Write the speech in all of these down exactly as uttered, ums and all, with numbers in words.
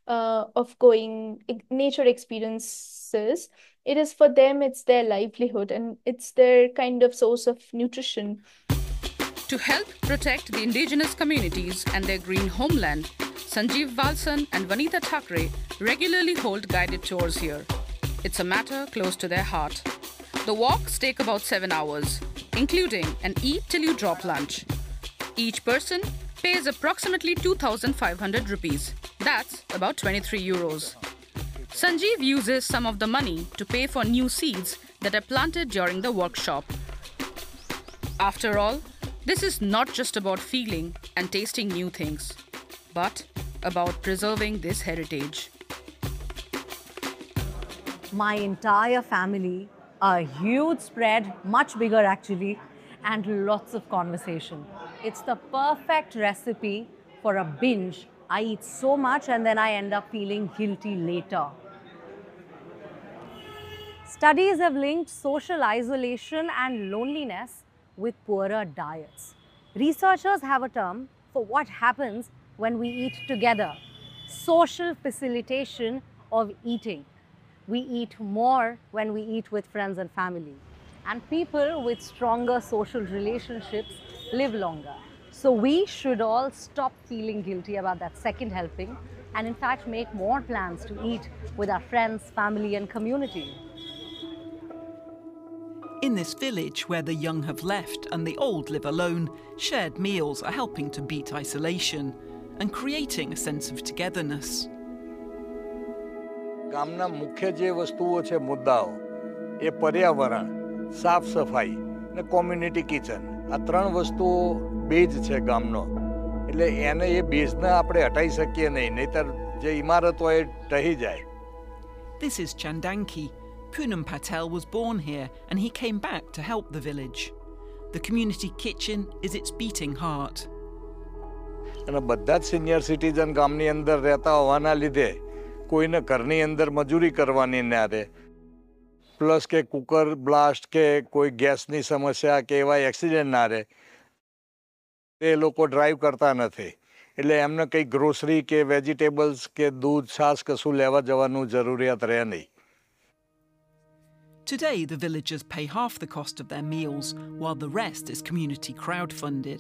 uh, of going ex- nature experiences. It is for them, it's their livelihood and it's their kind of source of nutrition. To help protect the indigenous communities and their green homeland, Sanjeev Valsan and Vanita Thakre regularly hold guided tours here. It's a matter close to their heart. The walks take about seven hours, including an eat till you drop lunch. Each person pays approximately two thousand five hundred rupees. That's about twenty-three euros. Sanjeev uses some of the money to pay for new seeds that are planted during the workshop. After all, this is not just about feeling and tasting new things, but about preserving this heritage. My entire family, a huge spread, much bigger actually, and lots of conversation. It's the perfect recipe for a binge. I eat so much and then I end up feeling guilty later. Studies have linked social isolation and loneliness with poorer diets. Researchers have a term for what happens when we eat together: social facilitation of eating. We eat more when we eat with friends and family. And people with stronger social relationships live longer. So we should all stop feeling guilty about that second helping and in fact make more plans to eat with our friends, family and community. In this village where the young have left and the old live alone, shared meals are helping to beat isolation and creating a sense of togetherness. ગામના મુખ્ય જે વસ્તુઓ છે મુદ્દાઓ એ પર્યાવરણ, સાફ સફાઈ અને કોમ્યુનિટી કિચન, આ ત્રણ વસ્તુઓ બેઝ છે ગામનો. એટલે એને એ બેઝને આપણે હટાઈ શકીએ નહીં, નહીતર જે ઇમારત હોય એ ઢહી જાય. This is Chandanki. Poonam Patel was born here and he came back to help the village. The community kitchen is its beating heart. અને બધા જ સિનિયર સિટીઝન ગામની અંદર રહેતા હોવાના લીધે કોઈને ઘરની અંદર મજૂરી કરવાની ના રહે. પ્લસ કે કુકર બ્લાસ્ટ કે કોઈ ગેસની સમસ્યા કે એવા એક્સિડન્ટ ના રહે. એ લોકો ડ્રાઈવ કરતા નથી. એટલે એમને કંઈ ગ્રોસરી કે વેજીટેબલ્સ કે દૂધ છાશ કશું લેવા જવાનું જરૂરિયાત રહે નહીં. Today, the villagers pay half the cost of their meals, while the rest is community crowdfunded.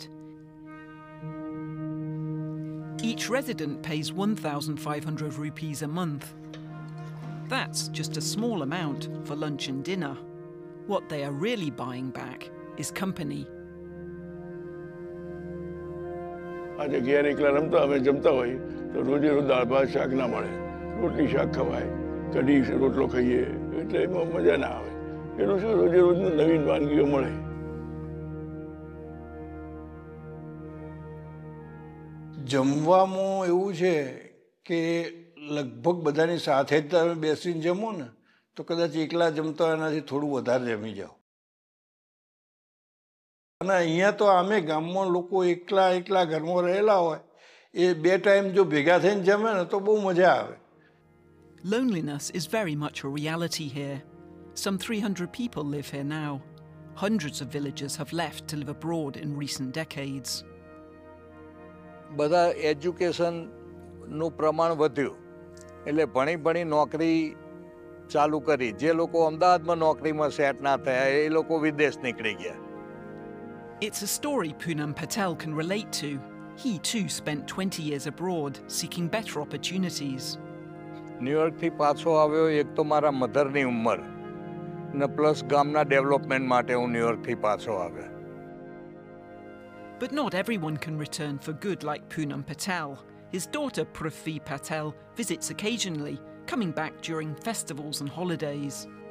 Each resident pays one thousand five hundred rupees a month. That's just a small amount for lunch and dinner. What they are really buying back is company. આજે ઘેર એકલા રમતા અમે જમતા હોય તો રોજે રોજ દાળ ભાત શાક ના મળે, રોટલી શાક ખવાય, કઢી રોટલો ખાઈએ એટલે એમાં મજા ના આવે. એનું શું રોજે રોજનું નવીન વાનગીઓ મળે. જમવામાં એવું છે કે લગભગ બધાની સાથે જ તમે બેસીને જમો ને તો કદાચ એકલા જમતા એનાથી થોડું વધારે જમી જાઓ. અને અહીંયા તો આમે ગામમાં લોકો એકલા એકલા ઘરમાં રહેલા હોય એ બે ટાઈમ જો ભેગા થઈને જમે ને તો બહુ મજા આવે. Loneliness is very much a reality here. Some three hundred people live here now. Hundreds of villagers have left to live abroad in recent decades. બધા એજ્યુકેશનનું પ્રમાણ વધ્યું એટલે ભણી ભણી નોકરી ચાલુ કરી. જે લોકો અમદાવાદમાં નોકરીમાં સેટ ના થયા એ લોકો વિદેશ નીકળી ગયા. It's a story Poonam Patel can relate to. He too spent twenty years abroad seeking better opportunities. ન્યુયોર્કથી પાછો આવ્યો એક તો મારા મધરની ઉંમર ને પ્લસ ગામના ડેવલપમેન્ટ માટે હું ન્યુયોર્કથી પાછો આવ્યો. But not everyone can return for good like Poonam Patel. His daughter Prithvi Patel visits occasionally, coming back during festivals and holidays.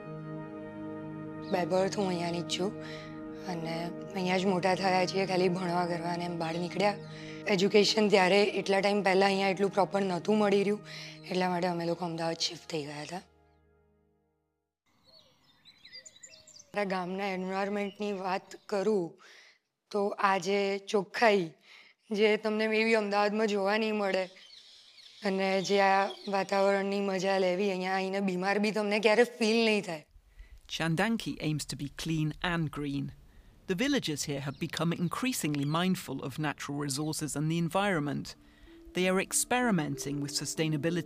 By birth હું અહીંયાની જ છું અને અહીંયા જ મોટા થયા છીએ, ખાલી ભણવા કરવા અને એમ બહાર નીકળ્યા. એજ્યુકેશન ત્યારે એટલા ટાઈમ પહેલાં અહીંયા એટલું પ્રોપર નહોતું મળી રહ્યું, એટલા માટે અમે લોકો અમદાવાદ શિફ્ટ થઈ ગયા હતા. મારા ગામના એન્વાયરમેન્ટની વાત કરું તો આજે ચોખ્ખાઈ જે તમને મેબી અમદાવાદમાં જોવા નહીં મળે અને જે આ વાતાવરણની મજા લેવી અહીંયા આવીને બીમાર બી તમને ક્યારે ફીલ નહીં થાય. Chandanki aims to be clean and green. The villagers here have become increasingly mindful of natural resources and the environment. They are experimenting with sustainability